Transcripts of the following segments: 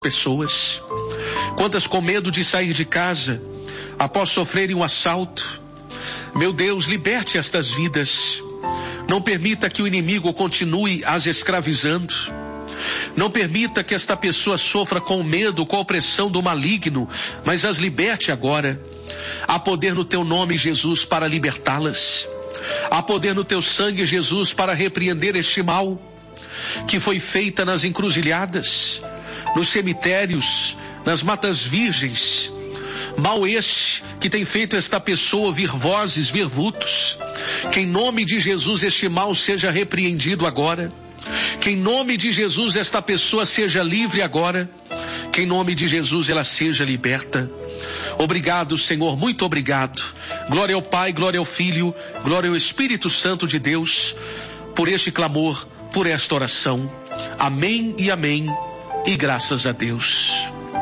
pessoas, quantas com medo de sair de casa após sofrerem um assalto. Meu Deus, liberte estas vidas. Não permita que o inimigo continue as escravizando. Não permita que esta pessoa sofra com medo, com a opressão do maligno, mas as liberte agora. Há poder no teu nome, Jesus, para libertá-las. Há poder no teu sangue, Jesus, para repreender este mal que foi feita nas encruzilhadas, nos cemitérios, nas matas virgens. Mal este que tem feito esta pessoa ouvir vozes, ver vultos. Que em nome de Jesus este mal seja repreendido agora. Que em nome de Jesus esta pessoa seja livre agora. Que em nome de Jesus ela seja liberta. Obrigado, Senhor, muito obrigado. Glória ao Pai, glória ao Filho, glória ao Espírito Santo de Deus, por este clamor, por esta oração. Amém e amém, e graças a Deus.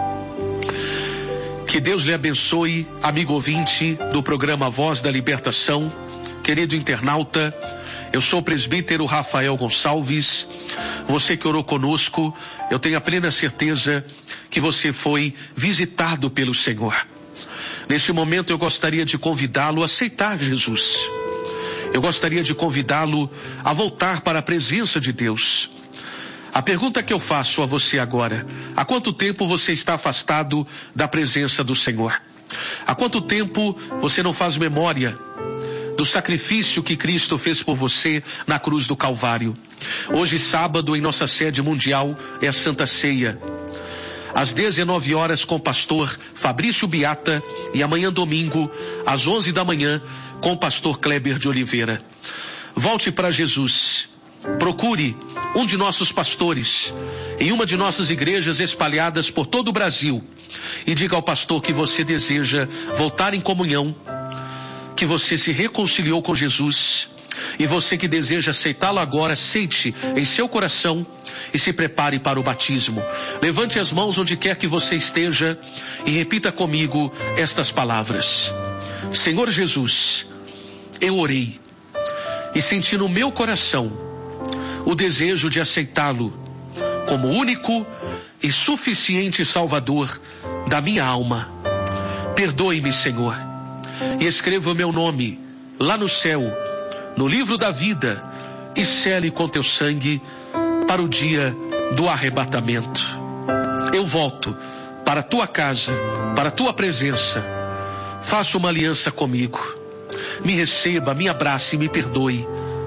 Que Deus lhe abençoe, amigo ouvinte do programa Voz da Libertação, querido internauta. Eu sou o presbítero Rafael Gonçalves. Você que orou conosco, eu tenho a plena certeza que você foi visitado pelo Senhor. Neste momento eu gostaria de convidá-lo a aceitar Jesus. Eu gostaria de convidá-lo a voltar para a presença de Deus. A pergunta que eu faço a você agora: há quanto tempo você está afastado da presença do Senhor? Há quanto tempo você não faz memória do sacrifício que Cristo fez por você na cruz do Calvário? Hoje, sábado, em nossa sede mundial, é a Santa Ceia. Às 19 horas com o pastor Fabrício Beata, e amanhã domingo, às 11 da manhã, com o pastor Kleber de Oliveira. Volte para Jesus. Procure um de nossos pastores em uma de nossas igrejas espalhadas por todo o Brasil e diga ao pastor que você deseja voltar em comunhão, que você se reconciliou com Jesus, e você que deseja aceitá-lo agora, aceite em seu coração e se prepare para o batismo. Levante as mãos onde quer que você esteja e repita comigo estas palavras: Senhor Jesus, eu orei e senti no meu coração o desejo de aceitá-lo como único e suficiente Salvador da minha alma. Perdoe-me, Senhor, e escreva o meu nome lá no céu, no livro da vida, e sele com teu sangue para o dia do arrebatamento. Eu volto para a tua casa, para a tua presença. Faça uma aliança comigo. Me receba, me abrace e me perdoe.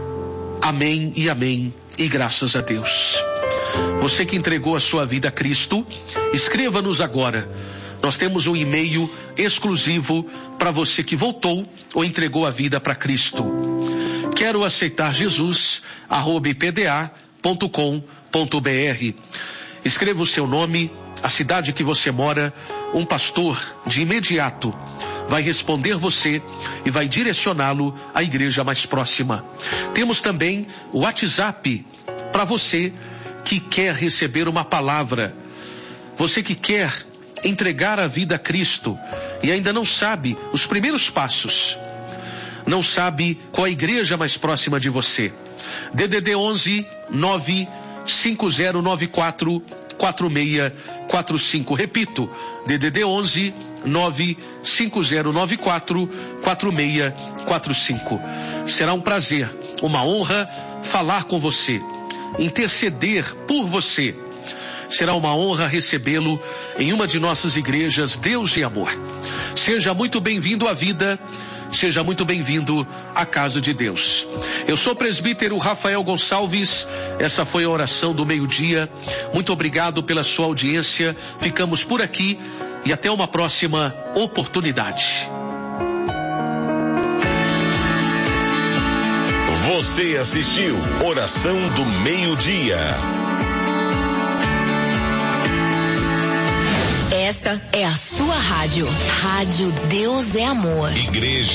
Amém e amém, e graças a Deus. Você que entregou a sua vida a Cristo, escreva-nos agora. Nós temos um e-mail exclusivo para você que voltou ou entregou a vida para Cristo. Quero aceitar Jesus, @ipda.com.br. Escreva o seu nome, a cidade que você mora. Um pastor de imediato vai responder você e vai direcioná-lo à igreja mais próxima. Temos também o WhatsApp para você que quer receber uma palavra. Você que quer entregar a vida a Cristo e ainda não sabe os primeiros passos. Não sabe qual a igreja mais próxima de você. DDD 11 95094 4645. Repito, DDD 11 95094 4645. Será um prazer, uma honra falar com você, interceder por você. Será uma honra recebê-lo em uma de nossas igrejas, Deus de Amor. Seja muito bem-vindo à vida, seja muito bem-vindo à casa de Deus. Eu sou o presbítero Rafael Gonçalves, essa foi a oração do meio-dia. Muito obrigado pela sua audiência, ficamos por aqui e até uma próxima oportunidade. Você assistiu Oração do Meio-Dia. Esta é a sua rádio. Rádio Deus é Amor. Igreja